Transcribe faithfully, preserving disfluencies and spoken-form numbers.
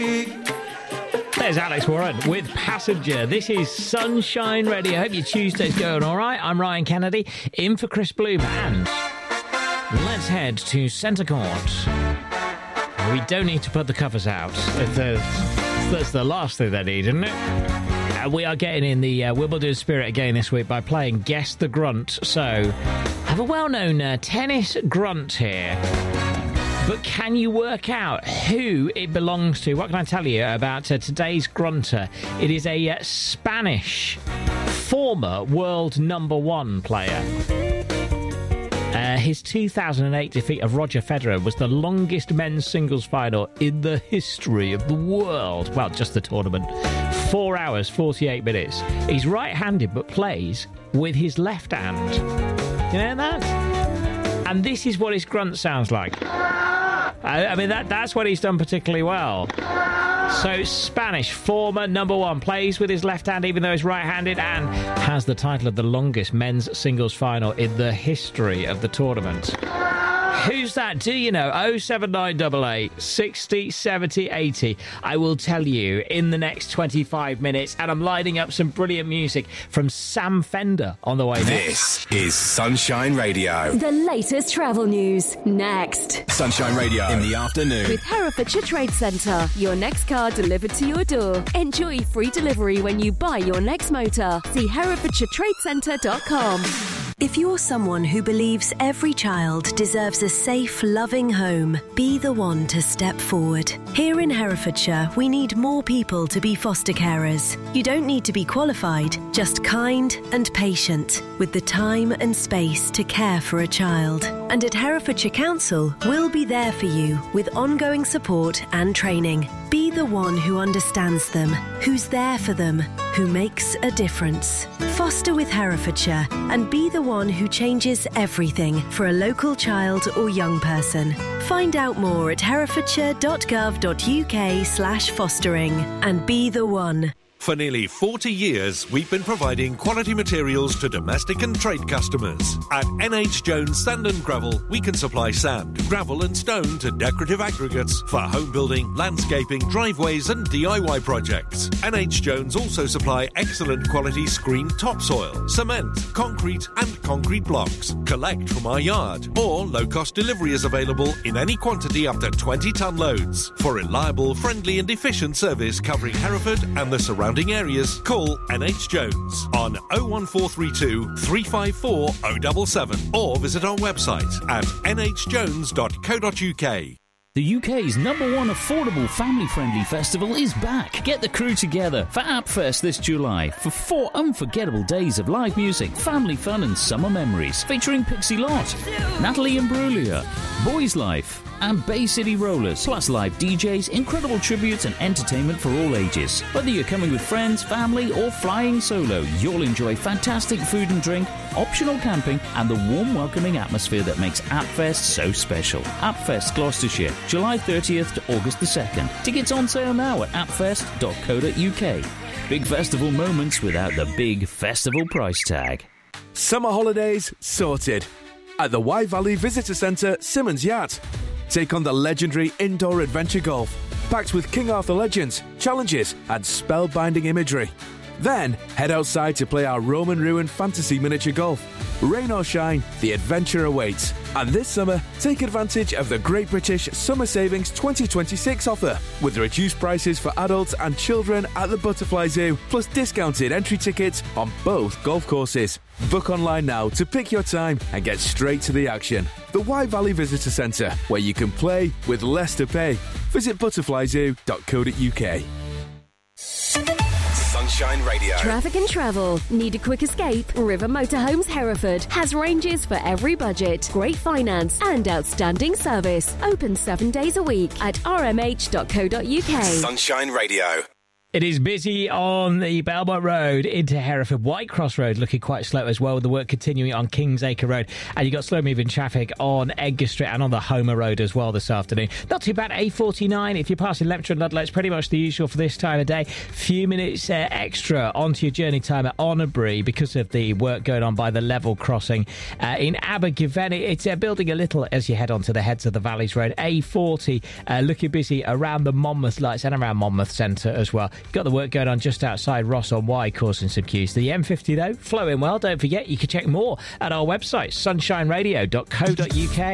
There's Alex Warren with Passenger. This is Sunshine Radio. Hope your Tuesday's going all right. I'm Ryan Kennedy, in for Chris Bloom. And let's head to Centre Court. We don't need to put the covers out. That's the last thing they need, isn't it? Uh, we are getting in the uh, Wimbledon spirit again this week by playing Guess the Grunt. So, I have a well-known uh, tennis grunt here. But can you work out who it belongs to? What can I tell you about uh, today's grunter? It is a uh, Spanish former world number one player. Uh, his two thousand eight defeat of Roger Federer was the longest men's singles final in the history of the world. Well, just the tournament. Four hours, forty-eight minutes. He's right-handed but plays with his left hand. You know that? And this is what his grunt sounds like. I, I mean, that that's what he's done particularly well. So, Spanish former number one plays with his left hand, even though he's right-handed, and has the title of the longest men's singles final in the history of the tournament. Who's that? Do you know? oh seven nine eight eight, sixty, seventy, eighty. I will tell you in the next twenty-five minutes, and I'm lining up some brilliant music from Sam Fender on the way next. This is Sunshine Radio. The latest travel news, next. Sunshine Radio in the afternoon. With Herefordshire Trade Centre, your next car delivered to your door. Enjoy free delivery when you buy your next motor. See herefordshire trade centre dot com. If you're someone who believes every child deserves a safe, loving home, be the one to step forward. Here in Herefordshire, we need more people to be foster carers. You don't need to be qualified, just kind and patient, with the time and space to care for a child. And at Herefordshire Council, we'll be there for you with ongoing support and training. Be the one who understands them, who's there for them, who makes a difference. Foster with Herefordshire and be the one who changes everything for a local child or young person. Find out more at herefordshire dot gov dot uk slash fostering and be the one. For nearly forty years, we've been providing quality materials to domestic and trade customers. At N H Jones Sand and Gravel, we can supply sand, gravel and stone to decorative aggregates for home building, landscaping, driveways and D I Y projects. N H Jones also supply excellent quality screened topsoil, cement, concrete and concrete blocks. Collect from our yard, or low-cost delivery is available in any quantity up to twenty tonne loads. For reliable, friendly and efficient service covering Hereford and the surrounding areas, call N H Jones on oh one four three two, three five four, oh seven seven or visit our website at n h jones dot co dot u k. The U K's number one affordable family-friendly festival is back. Get the crew together for AppFest this July for four unforgettable days of live music, family fun and summer memories, featuring Pixie Lott, Natalie Imbruglia, Boys Life and Bay City Rollers, plus live D Js, incredible tributes and entertainment for all ages. Whether you're coming with friends, family or flying solo, you'll enjoy fantastic food and drink, optional camping and the warm welcoming atmosphere that makes AppFest so special. AppFest Gloucestershire, July thirtieth to August the second. Tickets on sale now at appfest dot co dot u k. Big festival moments without the big festival price tag. Summer holidays sorted. At the Wye Valley Visitor Centre, Simmons Yacht. Take on the legendary indoor adventure golf, packed with King Arthur legends, challenges and spellbinding imagery. Then, head outside to play our Roman ruin fantasy miniature golf. Rain or shine, the adventure awaits. And this summer, take advantage of the Great British Summer Savings twenty twenty-six offer, with reduced prices for adults and children at the Butterfly Zoo, plus discounted entry tickets on both golf courses. Book online now to pick your time and get straight to the action. The Wye Valley Visitor Centre, where you can play with less to pay. Visit butterfly zoo dot co dot u k. Sunshine Radio. Traffic and travel. Need a quick escape? River Motorhomes Hereford has ranges for every budget, great finance and outstanding service. Open seven days a week at r m h dot co dot u k. Sunshine Radio. It is busy on the Belmont Road into Hereford. Whitecross Road looking quite slow as well, with the work continuing on Kingsacre Road. And you've got slow-moving traffic on Edgar Street and on the Homer Road as well this afternoon. Not too bad. A forty-nine, if you're passing Lepton and Ludlow, it's pretty much the usual for this time of day. Few minutes uh, extra onto your journey time at Honnerbury because of the work going on by the level crossing. Uh, in Abergavenny, it's uh, building a little as you head onto the Heads of the Valleys Road. A forty, uh, looking busy around the Monmouth lights and around Monmouth Centre as well. Got the work going on just outside Ross on Wye, causing some queues. The M fifty, though, flowing well. Don't forget, you can check more at our website, sunshine radio dot co dot uk.